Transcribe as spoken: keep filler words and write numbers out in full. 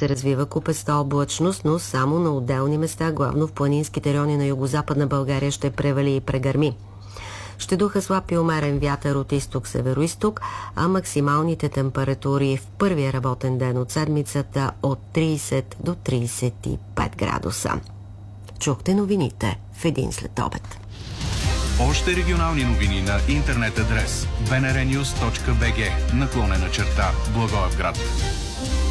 се развива купеста облачност, но само на отделни места, главно в планинските райони на югозападна България ще превали и прегърми. Ще духа слаб и умерен вятър от изток-североизток, а максималните температури в първия работен ден от седмицата от трийсет до трийсет и пет градуса. Чухте новините в един след обед. Още регионални новини на интернет адрес би ен ар нюз точка би джи наклонена черта Благоевград.